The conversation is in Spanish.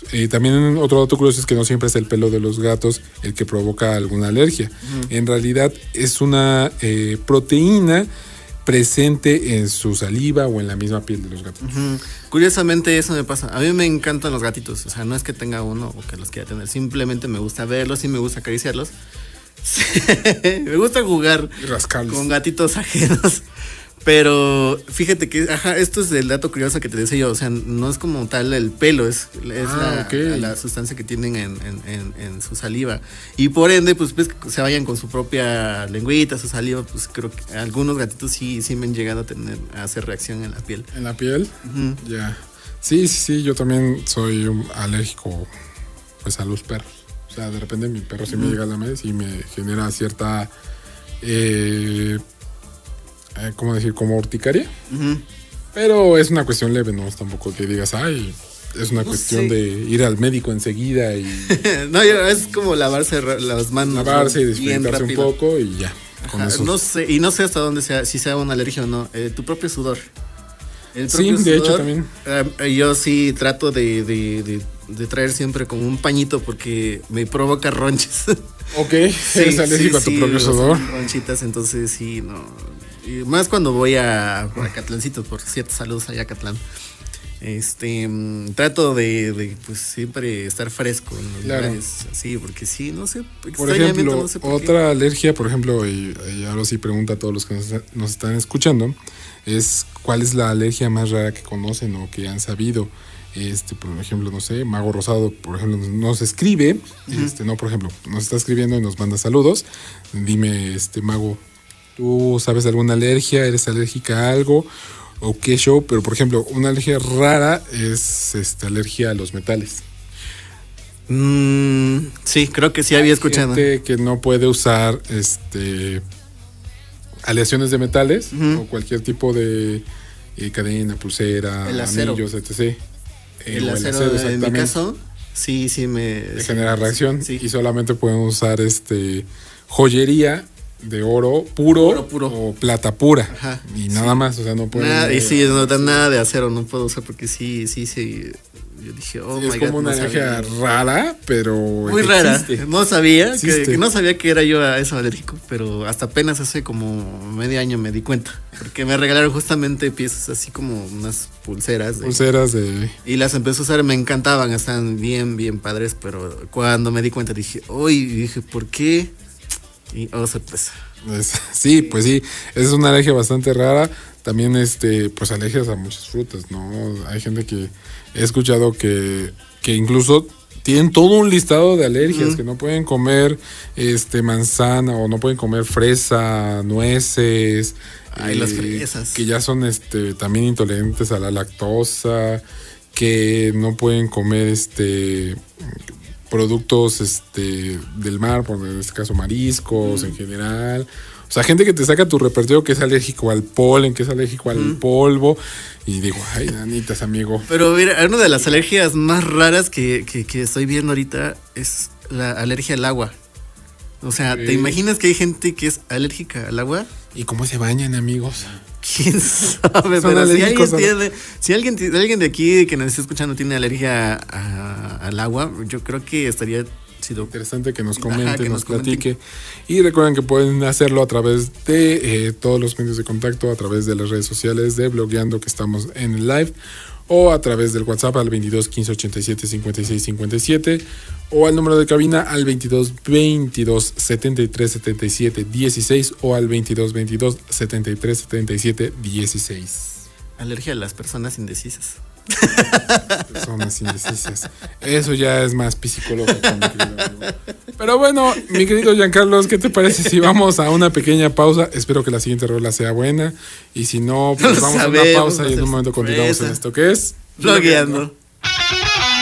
También otro dato curioso es que no siempre es el pelo de los gatos el que provoca alguna alergia. En realidad es una proteína presente en su saliva o en la misma piel de los gatos. Curiosamente eso me pasa. A mí me encantan los gatitos. O sea, no es que tenga uno o que los quiera tener. Simplemente me gusta verlos y me gusta acariciarlos. Me gusta jugar con gatitos ajenos. Pero fíjate que, esto es el dato curioso que te decía yo. O sea, no es como tal el pelo, es la sustancia que tienen en su saliva. Y por ende, pues ves que se vayan con su propia lengüita, su saliva. Pues creo que algunos gatitos sí me han llegado a hacer reacción en la piel. ¿En la piel? Ya. Sí, yo también soy alérgico pues a los perros. O sea, de repente mi perro sí me llega a la mesa y me genera cierta... ¿cómo decir? Como urticaria. Pero es una cuestión leve, no es tampoco que digas, es una cuestión de ir al médico enseguida y... No, es como lavarse las manos. Lavarse y desinfectarse un poco y ya. Con eso. No sé hasta dónde si sea una alergia o no. Tu propio sudor. Sí, de hecho también. Yo sí trato de traer siempre como un pañito porque me provoca ronchas. Ok, eres alérgico a tu propio sudor. Ronchitas, entonces sí, no... Y más cuando voy a Catlancito, por cierto, saludos allá a Catlán. Trato de pues siempre estar fresco en los lugares así, porque sí, no sé, por ejemplo, no sé por otra alergia, por ejemplo, y ahora sí pregunta a todos los que nos están escuchando, es ¿cuál es la alergia más rara que conocen o que han sabido? Por ejemplo, no sé, Mago Rosado, por ejemplo, nos escribe, por ejemplo, nos está escribiendo y nos manda saludos. Dime, Mago, ¿tú sabes de alguna alergia? ¿Eres alérgica a algo? ¿O qué show? Pero, por ejemplo, una alergia rara es alergia a los metales. Sí, creo que sí había escuchado. Hay gente que no puede usar aleaciones de metales o cualquier tipo de cadena, pulsera, anillos, etc. El acero, en mi caso, sí me... genera reacción y solamente pueden usar joyería de oro puro o plata pura y nada más, o sea, no pueden... no dan nada de acero, no puedo usar porque sí, yo dije, es como una alergia rara, pero muy rara, no sabía que era yo a eso alérgico, pero hasta apenas hace como medio año me di cuenta, porque me regalaron justamente piezas así como unas pulseras y las empecé a usar, me encantaban, estaban bien padres, pero cuando me di cuenta dije, ¿por qué? Y sorpresa. Sí, pues sí, es una alergia bastante rara. También pues alergias a muchas frutas, ¿no? Hay gente que he escuchado que incluso tienen todo un listado de alergias, que no pueden comer manzana o no pueden comer fresa, nueces. Las fresas. Que ya son también intolerantes a la lactosa, que no pueden comer productos del mar, en este caso mariscos en general. O sea, gente que te saca tu repertorio que es alérgico al polen, que es alérgico al polvo. Y digo, ay, nanitas, amigo. Pero mira, una de las alergias más raras que estoy viendo ahorita es la alergia al agua. O sea, ¿te imaginas que hay gente que es alérgica al agua? ¿Y cómo se bañan, amigos? ¿Quién sabe? Pero si alguien de aquí que nos está escuchando tiene alergia al agua, yo creo que estaría interesante que nos comente, nos platique. Y recuerden que pueden hacerlo a través de todos los medios de contacto, a través de las redes sociales de Blogueando, que estamos en el live, o a través del WhatsApp al 22 15 87 56 57, o al número de cabina al 22 22 73 77 16, o al 22 22 73 77 16. Alergia a las personas indecisas. Personas indecisas. Eso ya es más psicológico. Pero bueno, mi querido Giancarlos, ¿qué te parece si vamos a una pequeña pausa? Espero que la siguiente rola sea buena. Y si no, pues vamos a una pausa y en un momento continuamos en esto que es Blogueando.